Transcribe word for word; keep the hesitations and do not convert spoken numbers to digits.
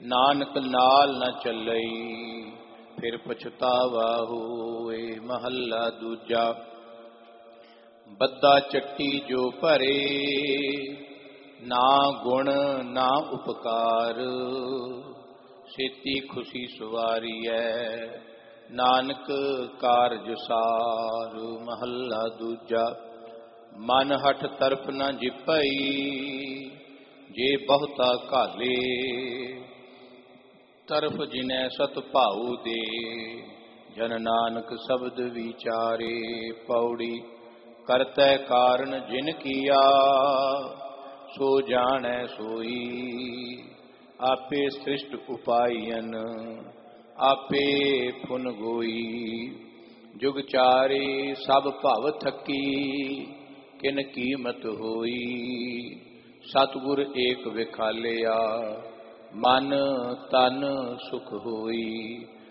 ਨਾਨਕ ਨਾਲ ਨ ਚੱਲਈ ਫਿਰ ਪਛਤਾਵਾ ਹੋਏ। ਮਹੱਲਾ ਦੂਜਾ। ਬੱਦਾ ਚੱਟੀ ਜੋ ਭਰੇ ਨਾ ਗੁਣ ਨਾ ਉਪਕਾਰ ਛੇਤੀ ਖੁਸ਼ੀ ਸਵਾਰੀਐ ਨਾਨਕ ਕਾਰਜ ਸਾਰ। ਮਹੱਲਾ ਦੂਜਾ। ਮਨ ਹਠ ਤਰਫ ਨ ਜਿਪਈ ਜੇ ਬਹੁਤਾ ਘਾਲੇ ਤਰਫ ਜਿਨੈ ਸਤ ਭਾਉ ਦੇ ਜਨ ਨਾਨਕ ਸ਼ਬਦ ਵਿਚਾਰੇ। ਪੌੜੀ। ਕਰਤੈ ਕਾਰਨ ਜਿਨ ਕੀਆ ਸੋ ਜਾਣੈ ਸੋਈ ਆਪੇ ਸ੍ਰਿਸ਼ਟ ਉਪਾਇਨ ਆਪੇ ਫੁਨ ਗੋਈ। ਜੁਗ ਚਾਰੇ ਸਭ ਭਵ ਥਕੀ ਕਿਨ ਕੀਮਤ ਹੋਈ ਸਤਿਗੁਰ ਏਕ ਵਿਖਾਲਿਆ ਮਨ ਤਨ ਸੁਖ ਹੋਈ।